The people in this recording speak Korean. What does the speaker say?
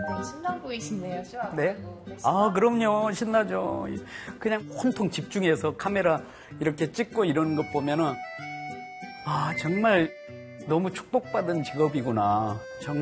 되게 신나 보이시네요, 쇼. 네? 아, 그럼요. 신나죠. 그냥 온통 집중해서 카메라 이렇게 찍고 이러는 것 보면은, 아, 정말 너무 축복받은 직업이구나. 정말